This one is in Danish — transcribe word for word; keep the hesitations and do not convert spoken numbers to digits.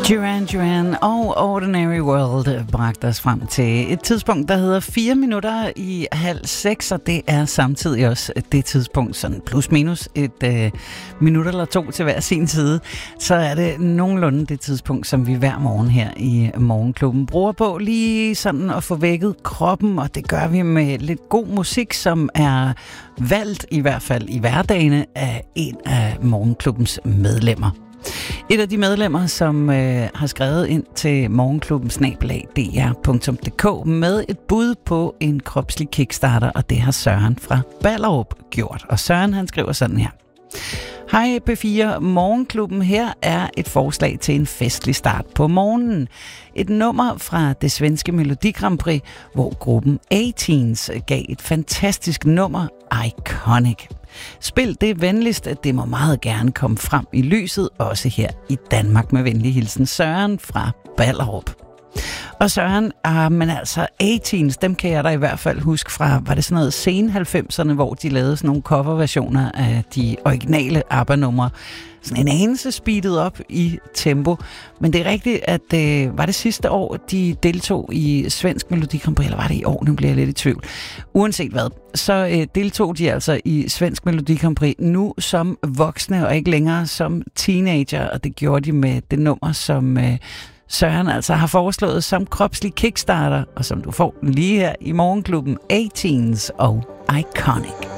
Duran Duran og Ordinary World bragte os frem til et tidspunkt, der hedder fire minutter i halv seks, og det er samtidig også det tidspunkt, sådan plus minus et øh, minut eller to til hver sin side, så er det nogenlunde det tidspunkt, som vi hver morgen her i Morgenklubben bruger på lige sådan at få vækket kroppen, og det gør vi med lidt god musik, som er valgt i hvert fald i hverdagene af en af Morgenklubbens medlemmer. Et af de medlemmer, som øh, har skrevet ind til morgenklubben snabel-a d r punktum d k med et bud på en kropslig kickstarter, og det har Søren fra Ballerup gjort. Og Søren, han skriver sådan her. Hej P fire, Morgenklubben her er et forslag til en festlig start på morgenen. Et nummer fra det svenske Melodi Grand Prix, hvor gruppen A-Teens gav et fantastisk nummer, Iconic. Spil det venligst, at det må meget gerne komme frem i lyset, også her i Danmark med venlig hilsen Søren fra Ballerup. Og Søren, ah, men altså A-Teens, dem kan jeg da i hvert fald huske fra, var det sådan noget sen halvfemserne, hvor de lavede sådan nogle coverversioner af de originale ABBA-numre. Sådan en anelse speedet op i tempo. Men det er rigtigt, at øh, var det sidste år, de deltog i Svensk Melodi Grand Prix, eller var det i år? Nu bliver jeg lidt i tvivl. Uanset hvad, så øh, deltog de altså i Svensk Melodi Grand Prix nu som voksne og ikke længere som teenager, og det gjorde de med det nummer, som øh, Søren altså har foreslået som kropslig kickstarter, og som du får lige her i Morgenklubben, A-Teens og Iconic.